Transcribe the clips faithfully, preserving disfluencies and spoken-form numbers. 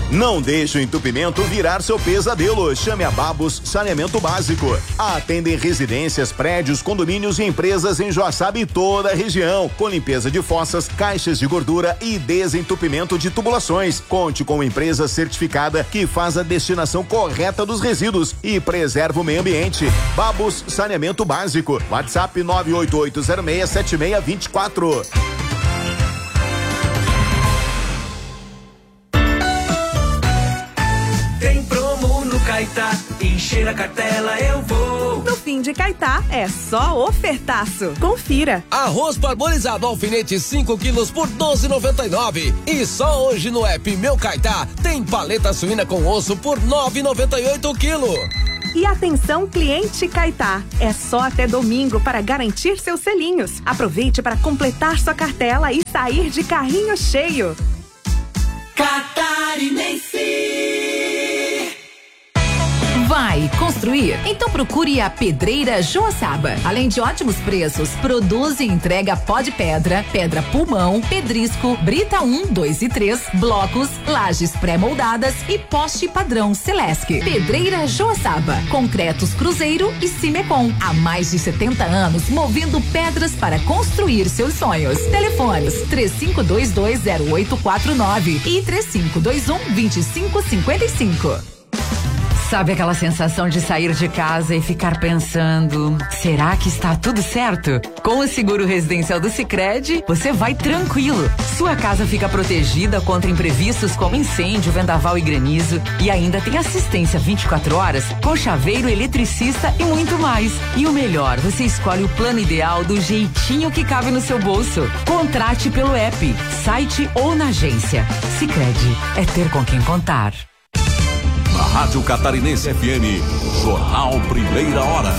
Não deixe o entupimento virar seu pesadelo. Chame a Babos Saneamento Básico. Atendem residências, prédios, condomínios e empresas em Joaçaba e toda a região, com limpeza de fossas, caixas de gordura e desentupimento de tubulações. Conte com uma empresa certificada que faz a destinação correta dos resíduos e preserva o meio ambiente. Babos Saneamento Básico. WhatsApp nove oito oito zero seis sete seis dois quatro. Tem promo no Caetá, encher a cartela eu vou. No fim de Caetá é só ofertaço. Confira. Arroz parbolizado alfinete cinco quilos por doze e noventa e nove. E só hoje no app Meu Caetá tem paleta suína com osso por nove e noventa e oito quilo. E atenção, cliente Caetá, é só até domingo para garantir seus selinhos. Aproveite para completar sua cartela e sair de carrinho cheio. Catarinense. Vai construir? Então procure a Pedreira Joaçaba. Além de ótimos preços, produz e entrega pó de pedra, pedra pulmão, pedrisco, brita um, dois e três, blocos, lajes pré-moldadas e poste padrão Celesc. Pedreira Joaçaba, concretos Cruzeiro e Cimecom. Há mais de setenta anos movendo pedras para construir seus sonhos. Telefones três cinco dois dois zero oito quatro nove e três cinco dois um dois cinco cinco cinco. Sabe aquela sensação de sair de casa e ficar pensando, será que está tudo certo? Com o seguro residencial do Sicredi, você vai tranquilo. Sua casa fica protegida contra imprevistos como incêndio, vendaval e granizo, e ainda tem assistência vinte e quatro horas com chaveiro, eletricista e muito mais. E o melhor, você escolhe o plano ideal do jeitinho que cabe no seu bolso. Contrate pelo app, site ou na agência. Sicredi, é ter com quem contar. Na Rádio Catarinense F M, Jornal Primeira Hora.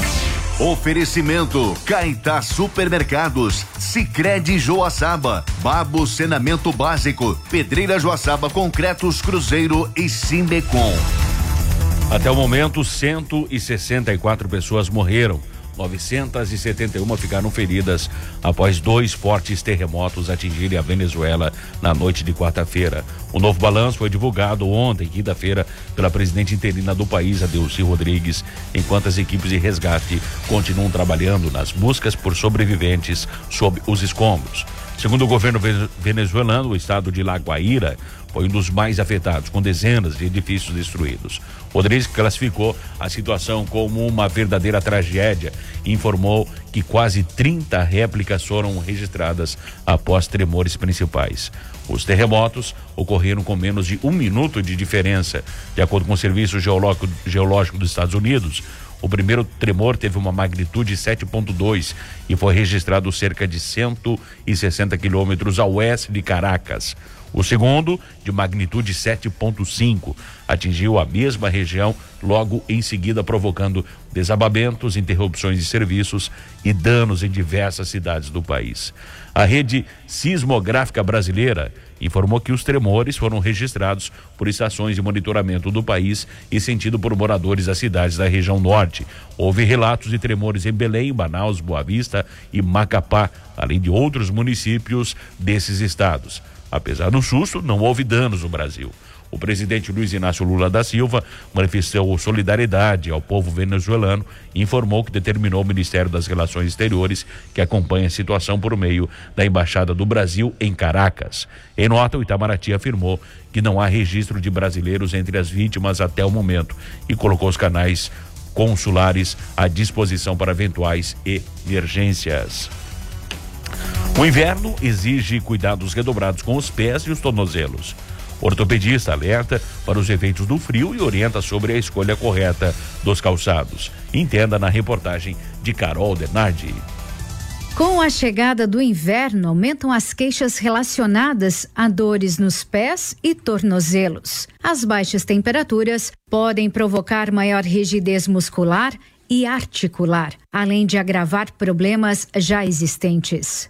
Oferecimento Caetá Supermercados, Sicredi Joaçaba, Babo Saneamento Básico, Pedreira Joaçaba Concretos Cruzeiro e Cimecom. Até o momento, cento e sessenta e quatro pessoas morreram. novecentas e setenta e uma ficaram feridas após dois fortes terremotos atingirem a Venezuela na noite de quarta-feira. O novo balanço foi divulgado ontem, quinta-feira, pela presidente interina do país, Adelcy Rodrigues, enquanto as equipes de resgate continuam trabalhando nas buscas por sobreviventes sob os escombros. Segundo o governo venezuelano, o estado de La Guaira foi um dos mais afetados, com dezenas de edifícios destruídos. Rodrigues classificou a situação como uma verdadeira tragédia e informou que quase trinta réplicas foram registradas após tremores principais. Os terremotos ocorreram com menos de um minuto de diferença. De acordo com o Serviço Geológico, Geológico dos Estados Unidos, o primeiro tremor teve uma magnitude sete ponto dois e foi registrado cerca de cento e sessenta quilômetros a oeste de Caracas. O segundo, de magnitude sete ponto cinco, atingiu a mesma região logo em seguida, provocando desabamentos, interrupções de serviços e danos em diversas cidades do país. A rede sismográfica brasileira informou que os tremores foram registrados por estações de monitoramento do país e sentido por moradores das cidades da região norte. Houve relatos de tremores em Belém, Manaus, Boa Vista e Macapá, além de outros municípios desses estados. Apesar do susto, não houve danos no Brasil. O presidente Luiz Inácio Lula da Silva manifestou solidariedade ao povo venezuelano e informou que determinou o Ministério das Relações Exteriores que acompanha a situação por meio da Embaixada do Brasil em Caracas. Em nota, o Itamaraty afirmou que não há registro de brasileiros entre as vítimas até o momento e colocou os canais consulares à disposição para eventuais emergências. O inverno exige cuidados redobrados com os pés e os tornozelos. O ortopedista alerta para os efeitos do frio e orienta sobre a escolha correta dos calçados. Entenda na reportagem de Carol Denardi. Com a chegada do inverno, aumentam as queixas relacionadas a dores nos pés e tornozelos. As baixas temperaturas podem provocar maior rigidez muscular e articular, além de agravar problemas já existentes.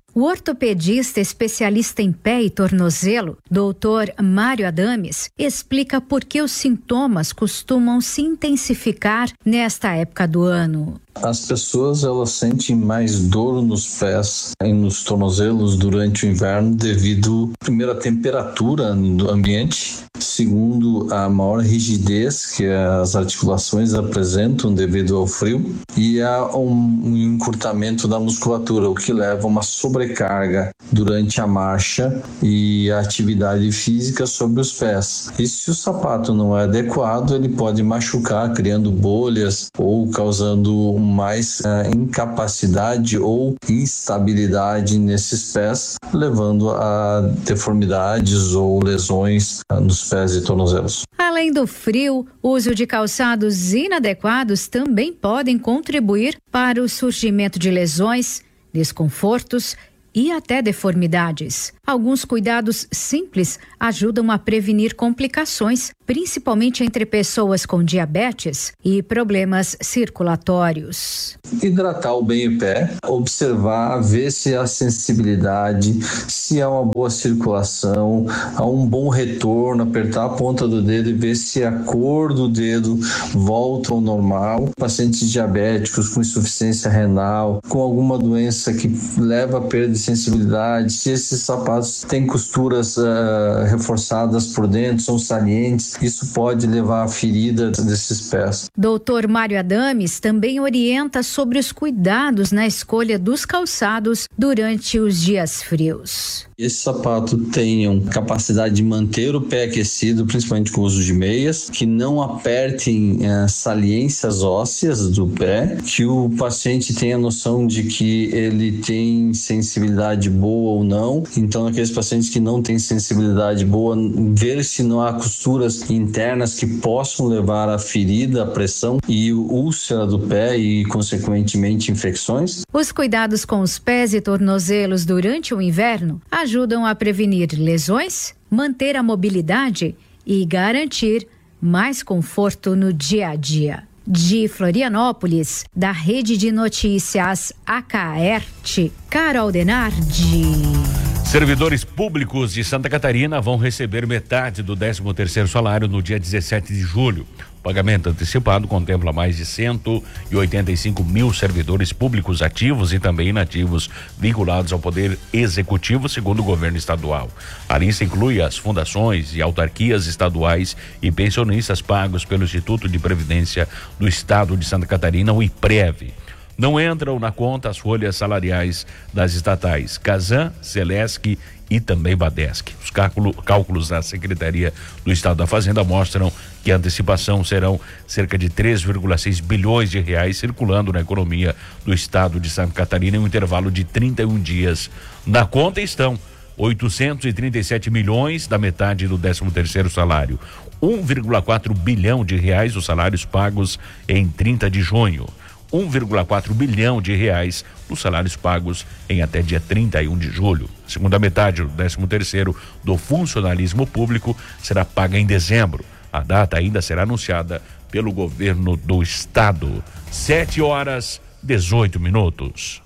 O ortopedista especialista em pé e tornozelo, doutor Mário Adames, explica por que os sintomas costumam se intensificar nesta época do ano. As pessoas elas sentem mais dor nos pés e nos tornozelos durante o inverno devido, primeiro, à temperatura do ambiente, segundo, a maior rigidez que as articulações apresentam devido ao frio e a um encurtamento da musculatura, o que leva a uma sobrecarga durante a marcha e a atividade física sobre os pés. E se o sapato não é adequado, ele pode machucar, criando bolhas ou causando mais uh, incapacidade ou instabilidade nesses pés, levando a deformidades ou lesões uh, nos pés e tornozelos. Além do frio, o uso de calçados inadequados também podem contribuir para o surgimento de lesões, desconfortos e até deformidades. Alguns cuidados simples ajudam a prevenir complicações, principalmente entre pessoas com diabetes e problemas circulatórios. Hidratar bem o pé, observar, ver se há sensibilidade, se há uma boa circulação, há um bom retorno, apertar a ponta do dedo e ver se a cor do dedo volta ao normal. Pacientes diabéticos com insuficiência renal, com alguma doença que leva a perda de sensibilidade, se esses sapatos têm costuras uh, reforçadas por dentro, são salientes, isso pode levar à ferida desses pés. doutor Mário Adames também orienta sobre os cuidados na escolha dos calçados durante os dias frios. Esse sapato tenha capacidade de manter o pé aquecido, principalmente com o uso de meias, que não apertem eh, saliências ósseas do pé, que o paciente tenha noção de que ele tem sensibilidade boa ou não. Então, aqueles pacientes que não têm sensibilidade boa, ver se não há costuras internas que possam levar à ferida, à pressão e úlcera do pé e, consequentemente, infecções. Os cuidados com os pés e tornozelos durante o inverno ajudam a prevenir lesões, manter a mobilidade e garantir mais conforto no dia a dia. De Florianópolis, da Rede de Notícias Acaerte, Carol Denardi. Servidores públicos de Santa Catarina vão receber metade do décimo terceiro salário no dia dezessete de julho. O pagamento antecipado contempla mais de cento e oitenta e cinco mil servidores públicos ativos e também inativos vinculados ao Poder Executivo, segundo o governo estadual. A lista inclui as fundações e autarquias estaduais e pensionistas pagos pelo Instituto de Previdência do Estado de Santa Catarina, o IPREV. Não entram na conta as folhas salariais das estatais Casan, Celesc e também Badesc. Os cálculo, cálculos da Secretaria do Estado da Fazenda mostram que a antecipação serão cerca de três vírgula seis bilhões de reais circulando na economia do Estado de Santa Catarina em um intervalo de trinta e um dias. Na conta estão oitocentos e trinta e sete milhões da metade do décimo terceiro salário, um vírgula quatro bilhão de reais os salários pagos em trinta de junho. um vírgula quatro bilhão de reais os salários pagos em até dia trinta e um de julho. A segunda metade do décimo terceiro do funcionalismo público será paga em dezembro. A data ainda será anunciada pelo governo do estado. Sete horas, dezoito minutos.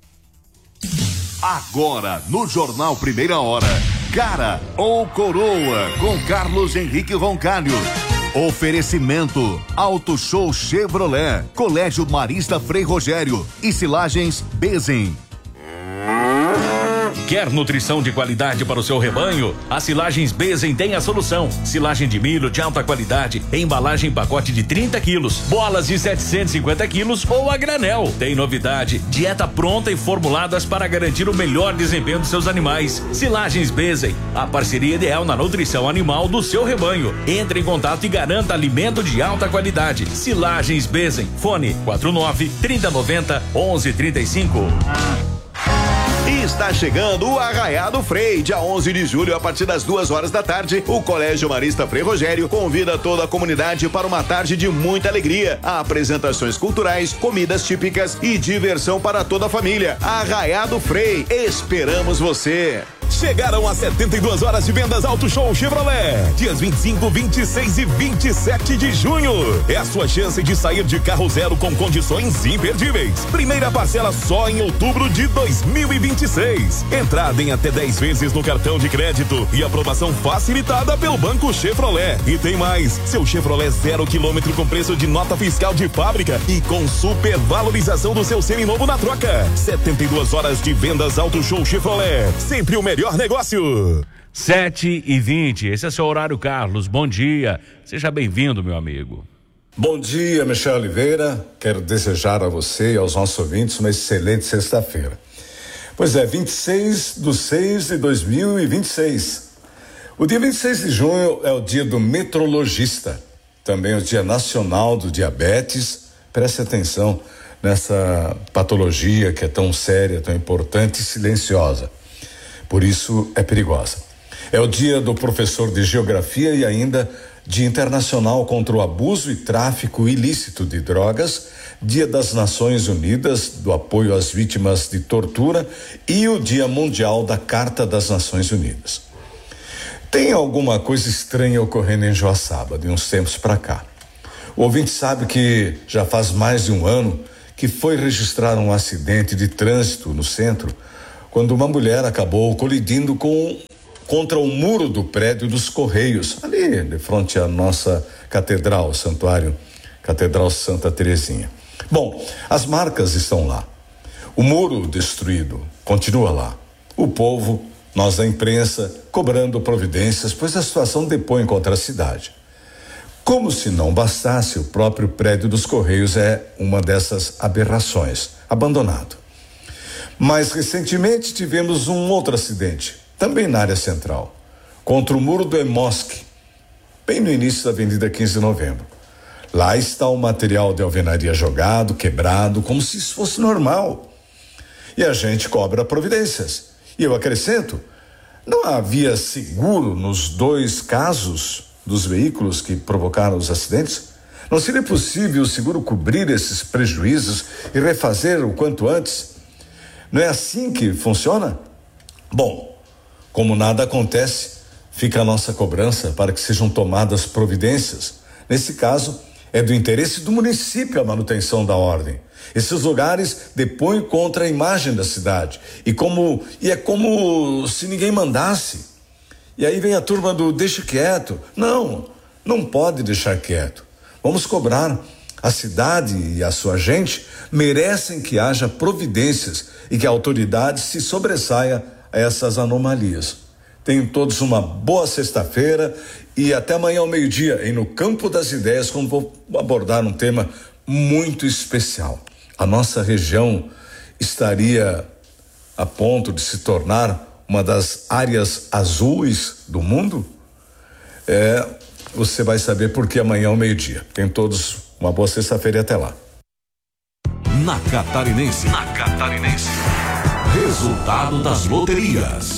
Agora, no Jornal Primeira Hora, Cara ou Coroa, com Carlos Henrique Roncalho. Oferecimento Auto Show Chevrolet, Colégio Marista Frei Rogério e Silagens Bezen. Quer nutrição de qualidade para o seu rebanho? A Silagens Bezen tem a solução. Silagem de milho de alta qualidade, embalagem em pacote de trinta quilos, bolas de setecentos e cinquenta quilos ou a granel. Tem novidade, dieta pronta e formuladas para garantir o melhor desempenho dos seus animais. Silagens Bezen, a parceria ideal na nutrição animal do seu rebanho. Entre em contato e garanta alimento de alta qualidade. Silagens Bezen, fone quatro nove, trinta, noventa, onze, trinta e cinco. Está chegando o Arraiado Frei, dia onze de julho, a partir das duas horas da tarde. O Colégio Marista Frei Rogério convida toda a comunidade para uma tarde de muita alegria. Há apresentações culturais, comidas típicas e diversão para toda a família. Arraiado Frei, esperamos você. Chegaram as setenta e duas horas de vendas Auto Show Chevrolet. Dias vinte e cinco, vinte e seis e vinte e sete de junho. É a sua chance de sair de carro zero com condições imperdíveis. Primeira parcela só em outubro de dois mil e vinte e seis. Entrada em até dez vezes no cartão de crédito e aprovação facilitada pelo Banco Chevrolet. E tem mais, seu Chevrolet zero quilômetro com preço de nota fiscal de fábrica e com super valorização do seu seminovo na troca. setenta e duas horas de vendas Auto Show Chevrolet. Sempre o melhor negócio. sete e vinte, esse é seu horário, Carlos. Bom dia. Seja bem-vindo, meu amigo. Bom dia, Michel Oliveira. Quero desejar a você e aos nossos ouvintes uma excelente sexta-feira. Pois é, vinte e seis de seis de dois mil e vinte e seis. O dia vinte e seis de junho é o dia do metrologista. Também é o dia nacional do diabetes. Preste atenção nessa patologia que é tão séria, tão importante e silenciosa. Por isso é perigosa. É o dia do professor de geografia e ainda Dia Internacional contra o Abuso e Tráfico Ilícito de Drogas, Dia das Nações Unidas do apoio às vítimas de tortura e o Dia Mundial da Carta das Nações Unidas. Tem alguma coisa estranha ocorrendo em Joaçaba de uns tempos para cá. O ouvinte sabe que já faz mais de um ano que foi registrado um acidente de trânsito no centro, quando uma mulher acabou colidindo com contra o muro do prédio dos Correios, ali de frente à nossa catedral, santuário, Catedral Santa Terezinha. Bom, as marcas estão lá. O muro destruído continua lá. O povo, nós da imprensa, cobrando providências, pois a situação depõe contra a cidade. Como se não bastasse, o próprio prédio dos Correios é uma dessas aberrações, abandonado. Mais recentemente tivemos um outro acidente, também na área central, contra o muro do Emosc, bem no início da Avenida quinze de Novembro. Lá está o material de alvenaria jogado, quebrado, como se isso fosse normal. E a gente cobra providências. E eu acrescento, não havia seguro nos dois casos dos veículos que provocaram os acidentes? Não seria possível o seguro cobrir esses prejuízos e refazer o quanto antes? Não é assim que funciona? Bom, como nada acontece, fica a nossa cobrança para que sejam tomadas providências. Nesse caso, é do interesse do município a manutenção da ordem. Esses lugares depõem contra a imagem da cidade e como e é como se ninguém mandasse. E aí vem a turma do deixa quieto. Não, não pode deixar quieto. Vamos cobrar. A cidade e a sua gente merecem que haja providências e que a autoridade se sobressaia a essas anomalias. Tenham todos uma boa sexta-feira e até amanhã ao meio-dia em No Campo das Ideias, quando vou abordar um tema muito especial. A nossa região estaria a ponto de se tornar uma das áreas azuis do mundo? É, você vai saber por que amanhã ao meio-dia. Tenham todos uma boa sexta-feira e até lá. Na Catarinense. Na Catarinense. Resultado das loterias.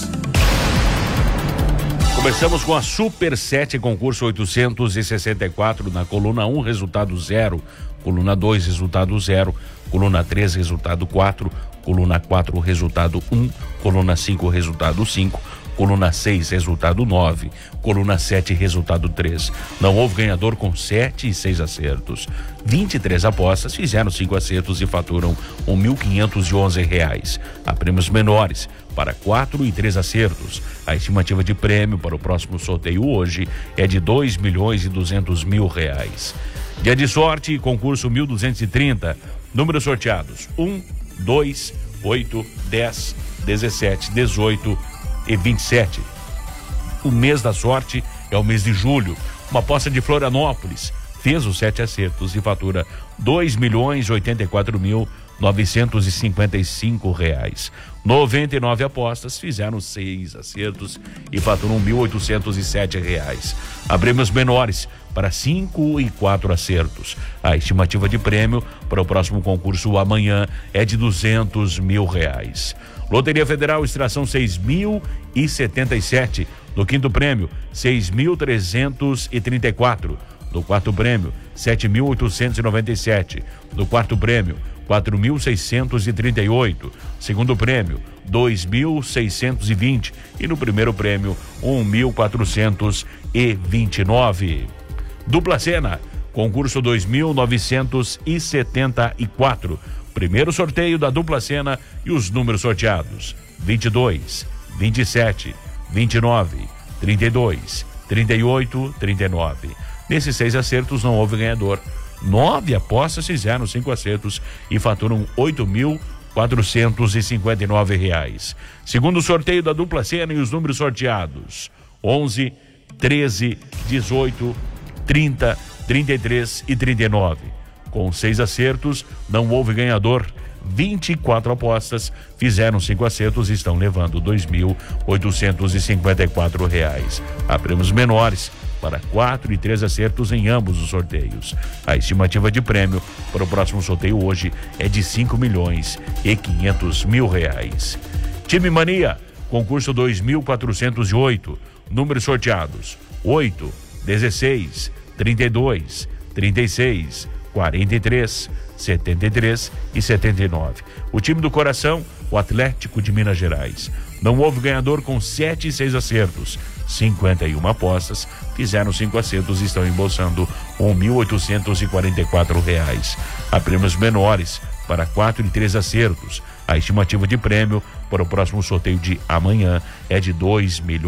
Começamos com a Super sete, concurso oitocentos e sessenta e quatro, na coluna um, resultado zero, coluna dois, resultado zero, coluna três, resultado quatro, coluna quatro, resultado um, coluna cinco, resultado cinco, coluna seis, resultado nove, coluna sete, resultado três. Não houve ganhador com sete e seis acertos. vinte e três apostas fizeram cinco acertos e faturam um mil quinhentos e onze reais. Há prêmios menores para quatro e três acertos. A estimativa de prêmio para o próximo sorteio hoje é de dois milhões e duzentos mil reais. Dia de sorte, concurso mil duzentos e trinta. Números sorteados: um, dois, oito, dez, dezessete, dezoito e vinte e sete. O mês da sorte é o mês de julho. Uma aposta de Florianópolis fez os sete acertos e fatura dois milhões oitenta e quatro mil novecentos e cinquenta e cinco reais. noventa e nove apostas fizeram seis acertos e faturam mil oitocentos e sete reais. Há prêmios menores para cinco e quatro acertos. A estimativa de prêmio para o próximo concurso amanhã é de duzentos mil reais. Loteria Federal, extração seis mil e setenta e sete. No quinto prêmio, seis mil trezentos e trinta e quatro. No quarto prêmio, sete mil oitocentos e noventa e sete. No quarto prêmio, quatro mil seiscentos e trinta e oito. Segundo prêmio, dois mil seiscentos e vinte. E no primeiro prêmio, um mil quatrocentos e vinte e nove. Dupla Sena, concurso dois mil novecentos e setenta e quatro. Primeiro sorteio da Dupla Sena e os números sorteados: vinte e dois, vinte e sete, vinte e nove, trinta e dois, trinta e oito, trinta e nove. Nesses seis acertos não houve ganhador. Nove apostas fizeram cinco acertos e faturam oito mil quatrocentos e cinquenta e nove reais. Segundo sorteio da Dupla Sena e os números sorteados: onze, treze, dezoito, trinta, trinta e três e trinta e nove. Com seis acertos, não houve ganhador. vinte e quatro apostas fizeram cinco acertos e estão levando dois mil oitocentos e cinquenta e quatro reais. Há prêmios menores para quatro e três acertos em ambos os sorteios. A estimativa de prêmio para o próximo sorteio hoje é de cinco milhões e quinhentos mil reais. Time Mania, concurso dois mil quatrocentos e oito. Números sorteados: oito, dezesseis, trinta e dois, trinta e seis, quarenta e três, setenta e três e setenta e nove. O time do coração, o Atlético de Minas Gerais. Não houve ganhador com sete e seis acertos. cinquenta e uma apostas fizeram cinco acertos e estão embolsando um mil oitocentos e quarenta e quatro reais. Há prêmios menores para quatro e três acertos. A estimativa de prêmio para o próximo sorteio de amanhã é de dois milhões